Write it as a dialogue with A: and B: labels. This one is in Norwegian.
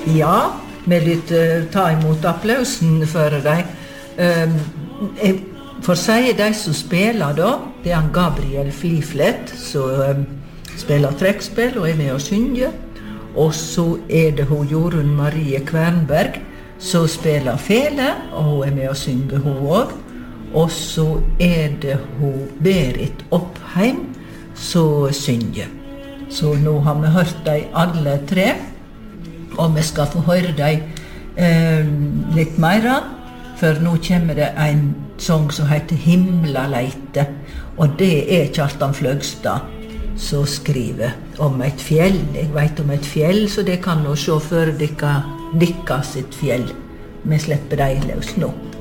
A: Ja, vi lytter ta imot applausen for deg. Jeg får si de som spiller da, det han Gabriel Fliflet, som spiller trekkspill og med å synge. Og så det hun Jorunn Marie Kvernberg, som spiller fele, og hun med å synge hun også. Og så det hun Berit Oppheim, som synger. Så nå har vi hørt dem alle tre, og vi skal få høre dem litt mer, for nå kommer det en sang som heter Himlaleite, og det Kjartan Fløgstad som skriver om et fjell. Jeg vet om et fjell, så det kan nå se for dere sitt fjell. Vi slipper dem løs nå.